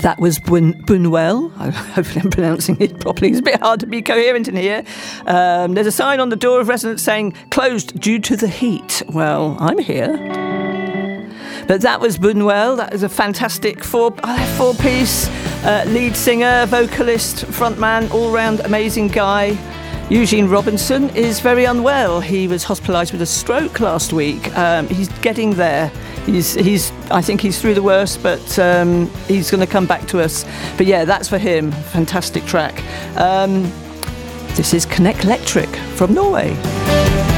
That was Buñuel. Hopefully I'm pronouncing it properly. It's a bit hard to be coherent in here. There's a sign on the door of residence saying, closed due to the heat. Well, I'm here. But that was Buñuel. That is a fantastic four-piece lead singer, vocalist, frontman, all-round amazing guy. Eugene Robinson is very unwell. He was hospitalised with a stroke last week. He's getting there. I think he's through the worst, but he's going to come back to us. But yeah, that's for him. Fantastic track. This is Connect Electric from Norway.